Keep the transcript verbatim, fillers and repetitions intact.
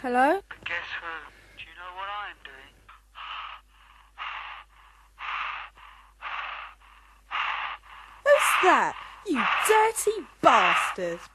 Hello? Guess who? Do you know what I'm doing? Who's that? You dirty bastard!